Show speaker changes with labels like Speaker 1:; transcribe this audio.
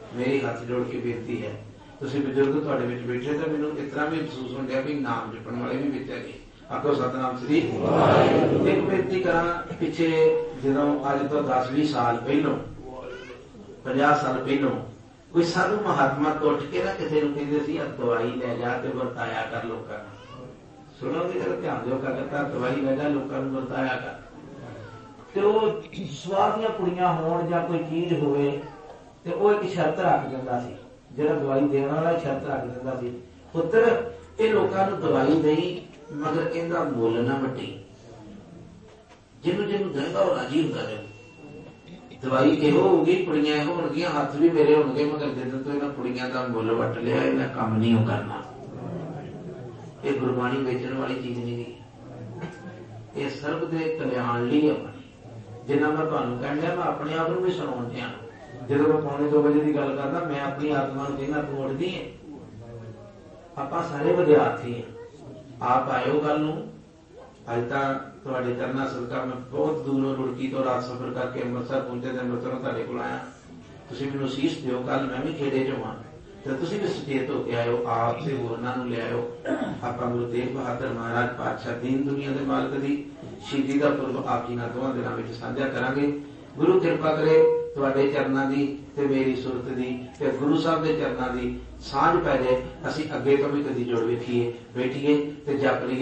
Speaker 1: मेरी हाथ जोड़ के बेनती है, तुसीं बजुर्ग तुहाडे विच बैठे तो मैनूं इस तरह भी महसूस हो रहा भी नाम जपण वाले भी विच हैगे। आखो सतनाम श्री। एक बेनती करा, पिछे जदों अज तो 10-20 साल पहलों 50 साल पहलों कोई साधु महात्मा तो उठ के ना किसी को कहते सी दवाई लै जा के वरताया कर लोगों को। सुनोगे जरा ध्यान दो, कहता दवाई लै जा लोगों को वरताया कर। तो स्वाह दी कुड़ियां होण जां कोई चीज होवे ते वो एक शर्त रख दिंदा सी, जिहड़ा दवाई देण वाला शर्त रख दिंदा सी, पुत्र ये लोगों को दवाई दई मगर इहदा मुल ना वटी, जिन्हों जिन्हों देगा वो राजी हुंदा जाए। दवाई इहो होगी, कुड़ियां इहो होणगियां, हथ भी मेरे होणगे, मगर जिद्दन तो इन्हां कुड़ियां दा मुल वट लिया, इन्हां काम नहीं हो करना। ये गुरबाणी बेचण वाली चीज नहीं गी, ये सर्व दे कल्याण लई अपने। जिन्ना मैं तुहानूं कहण दिया, मैं अपने आप नूं भी सुणाउण दिया। जदों मैं 1:45 बजे की गल करदा, मैं अपनी आत्मा नूं कहना तूं उठदी है। आपां सारे विद्यार्थी हैं, आप आयो कल नूं। अज तक तुहाडे चरनां सदका मैं बहुत दूरों रुड़की तो रात सफर करके अमृतसर पहुंचे, अमृतसरों तुहाडे कोल आया। तुसीं मैनूं असीस दिओ, कल मैं भी खेड़े चों हां ते तुसीं भी सचेत होके आयो, आप ते होरनां नूं ले आयो। आपां गुरु तेग बहादुर महाराज पातशाह दीन दुनिया दे मालक दी शहीदी दा पुरब आप जी नाल दोवां दिनां विच साझा करांगे। गुरु किरपा करे तुहाडे चरनां दी ते मेरी सुरत दी ते गुरु साहब दे चरनां दी सांझ पै जाए, असीं अगे तो भी कदी जुड़ बैठीए ते जप लईए।